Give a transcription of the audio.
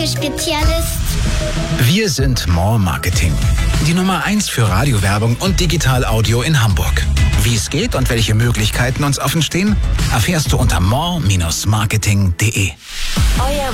Spezialist. Wir sind More Marketing. Die Nummer 1 für Radiowerbung und Digital-Audio in Hamburg. Wie es geht und welche Möglichkeiten uns offen stehen, erfährst du unter more-marketing.de. Euer